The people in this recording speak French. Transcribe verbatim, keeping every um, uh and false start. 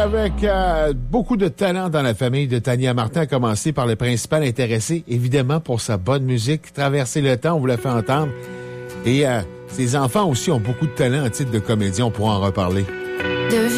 avec euh, beaucoup de talent dans la famille de Tania Martin, à commencer par le principal intéressé, évidemment, pour sa bonne musique. Traverser le temps, on vous l'a fait entendre. Et euh, ses enfants aussi ont beaucoup de talent en titre de comédien, on pourra en reparler. De